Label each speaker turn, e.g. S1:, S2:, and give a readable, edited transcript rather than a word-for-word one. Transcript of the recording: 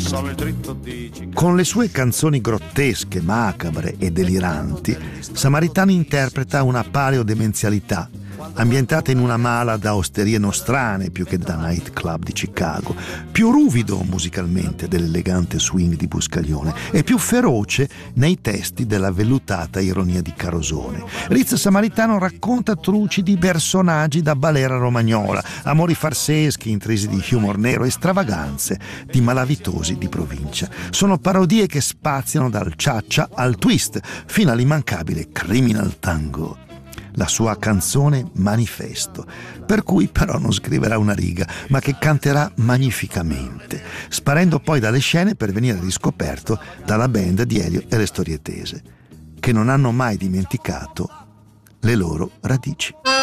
S1: solo il dritto di Chicago.
S2: Con le sue canzoni grottesche, macabre e deliranti, Samaritano interpreta una paleodemenzialità ambientata in una mala da osterie nostrane più che da nightclub di Chicago, più ruvido musicalmente dell'elegante swing di Buscaglione e più feroce nei testi della vellutata ironia di Carosone. Riz Samaritano racconta trucidi personaggi da balera romagnola, amori farseschi intrisi di humor nero e stravaganze di malavitosi di provincia. Sono parodie che spaziano dal cha-cha al twist fino all'immancabile criminal tango, la sua canzone manifesto, per cui però non scriverà una riga, ma che canterà magnificamente, sparendo poi dalle scene per venire riscoperto dalla band di Elio e le Storie Tese, che non hanno mai dimenticato le loro radici.